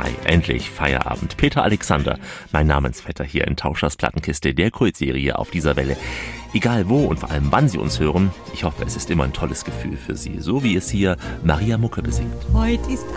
vorbei. Endlich Feierabend. Peter Alexander, mein Namensvetter hier in Tauschers Plattenkiste, der Kultserie auf dieser Welle. Egal wo und vor allem wann Sie uns hören, ich hoffe, es ist immer ein tolles Gefühl für Sie, so wie es hier Maria Mucke besingt. Heute ist